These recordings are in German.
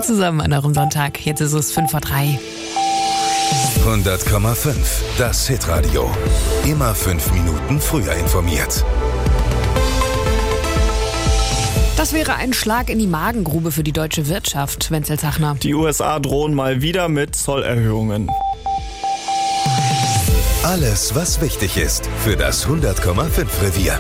Hi zusammen an eurem Sonntag. Jetzt ist es 5:03. 100,5. Das Hitradio. Immer 5 Minuten früher informiert. Das wäre ein Schlag in die Magengrube für die deutsche Wirtschaft, Wenzel Zachner. Die USA drohen mal wieder mit Zollerhöhungen. Alles, was wichtig ist für das 100,5 Revier.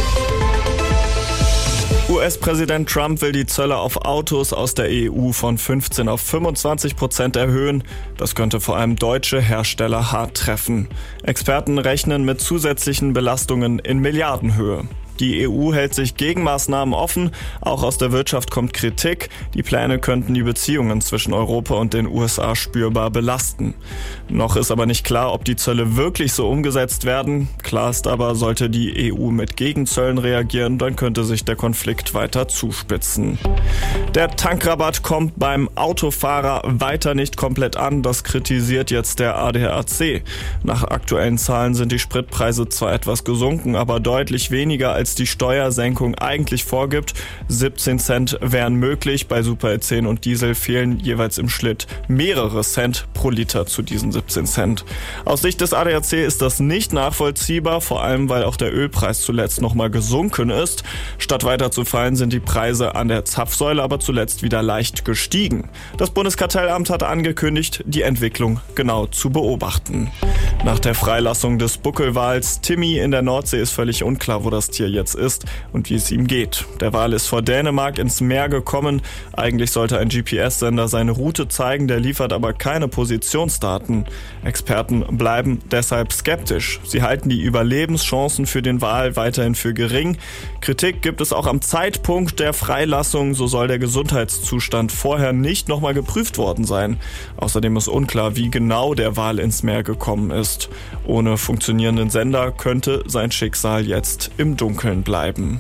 US-Präsident Trump will die Zölle auf Autos aus der EU von 15 auf 25% erhöhen. Das könnte vor allem deutsche Hersteller hart treffen. Experten rechnen mit zusätzlichen Belastungen in Milliardenhöhe. Die EU hält sich Gegenmaßnahmen offen. Auch aus der Wirtschaft kommt Kritik. Die Pläne könnten die Beziehungen zwischen Europa und den USA spürbar belasten. Noch ist aber nicht klar, ob die Zölle wirklich so umgesetzt werden. Klar ist aber, sollte die EU mit Gegenzöllen reagieren, dann könnte sich der Konflikt weiter zuspitzen. Der Tankrabatt kommt beim Autofahrer weiter nicht komplett an. Das kritisiert jetzt der ADAC. Nach aktuellen Zahlen sind die Spritpreise zwar etwas gesunken, aber deutlich weniger als die Steuersenkung eigentlich vorgibt. 17 Cent wären möglich. Bei Super-E10 und Diesel fehlen jeweils im Schnitt mehrere Cent pro Liter zu diesen 17 Cent. Aus Sicht des ADAC ist das nicht nachvollziehbar, vor allem weil auch der Ölpreis zuletzt nochmal gesunken ist. Statt weiter zu fallen, sind die Preise an der Zapfsäule aber zuletzt wieder leicht gestiegen. Das Bundeskartellamt hatte angekündigt, die Entwicklung genau zu beobachten. Nach der Freilassung des Buckelwals Timmy in der Nordsee ist völlig unklar, wo das Tier jetzt ist und wie es ihm geht. Der Wal ist vor Dänemark ins Meer gekommen. Eigentlich sollte ein GPS-Sender seine Route zeigen, der liefert aber keine Positionsdaten. Experten bleiben deshalb skeptisch. Sie halten die Überlebenschancen für den Wal weiterhin für gering. Kritik gibt es auch am Zeitpunkt der Freilassung. So soll der Gesundheitszustand vorher nicht nochmal geprüft worden sein. Außerdem ist unklar, wie genau der Wal ins Meer gekommen ist. Ohne funktionierenden Sender könnte sein Schicksal jetzt im Dunkeln bleiben.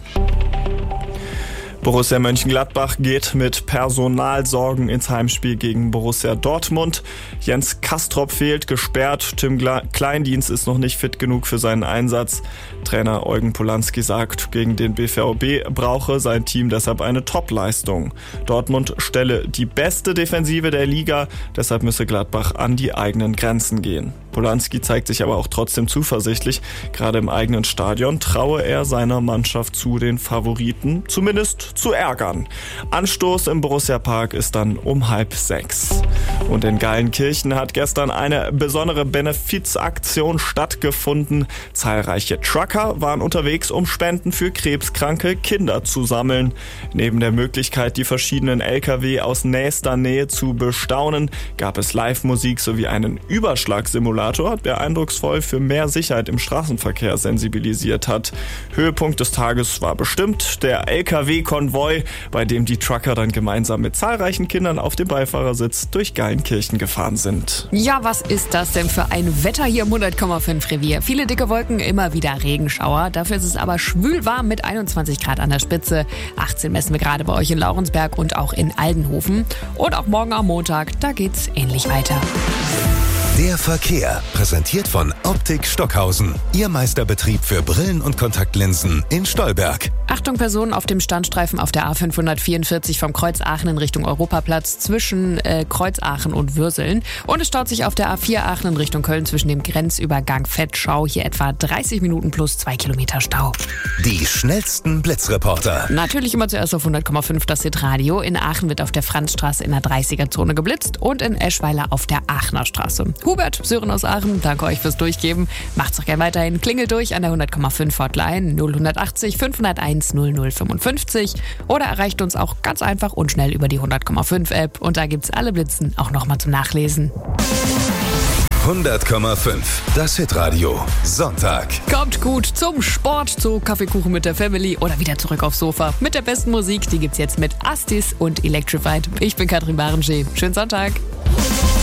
Borussia Mönchengladbach geht mit Personalsorgen ins Heimspiel gegen Borussia Dortmund. Jens Castrop fehlt, gesperrt. Tim Kleindienst ist noch nicht fit genug für seinen Einsatz. Trainer Eugen Polanski sagt, gegen den BVB brauche sein Team deshalb eine Top-Leistung. Dortmund stelle die beste Defensive der Liga, deshalb müsse Gladbach an die eigenen Grenzen gehen. Polanski zeigt sich aber auch trotzdem zuversichtlich. Gerade im eigenen Stadion traue er seiner Mannschaft zu, den Favoriten zumindest zu ärgern. Anstoß im Borussia-Park ist dann um 5:30. Und in Geilenkirchen hat gestern eine besondere Benefizaktion stattgefunden. Zahlreiche Trucker waren unterwegs, um Spenden für krebskranke Kinder zu sammeln. Neben der Möglichkeit, die verschiedenen LKW aus nächster Nähe zu bestaunen, gab es Live-Musik sowie einen Überschlagsimulator, der eindrucksvoll für mehr Sicherheit im Straßenverkehr sensibilisiert hat. Höhepunkt des Tages war bestimmt der LKW-Konvoi, bei dem die Trucker dann gemeinsam mit zahlreichen Kindern auf dem Beifahrersitz durch Geilenkirchen gefahren sind. Ja, was ist das denn für ein Wetter hier im 100,5 Revier? Viele dicke Wolken, immer wieder Regenschauer. Dafür ist es aber schwül warm mit 21 Grad an der Spitze. 18 messen wir gerade bei euch in Laurensberg und auch in Aldenhofen. Und auch morgen am Montag, da geht's ähnlich weiter. Der Verkehr, präsentiert von Optik Stockhausen. Ihr Meisterbetrieb für Brillen und Kontaktlinsen in Stolberg. Achtung, Personen auf dem Standstreifen auf der A544 vom Kreuz Aachen in Richtung Europaplatz zwischen Kreuz Aachen und Würseln. Und es staut sich auf der A4 Aachen in Richtung Köln zwischen dem Grenzübergang Fettschau. Hier etwa 30 Minuten plus 2 Kilometer Stau. Die schnellsten Blitzreporter. Natürlich immer zuerst auf 100,5 das Hitradio. In Aachen wird auf der Franzstraße in der 30er-Zone geblitzt und in Eschweiler auf der Aachener Straße. Hubert, Sören aus Aachen, danke euch fürs Durchgeben. Macht's doch gerne weiterhin. Klingelt durch an der 100,5 Hotline 0180 501 0055 oder erreicht uns auch ganz einfach und schnell über die 100,5 App. Und da gibt's alle Blitzen auch nochmal zum Nachlesen. 100,5. Das Hitradio. Sonntag. Kommt gut zum Sport, zu Kaffeekuchen mit der Family oder wieder zurück aufs Sofa. Mit der besten Musik, die gibt's jetzt mit Astis und Electrified. Ich bin Katrin Barensche. Schönen Sonntag.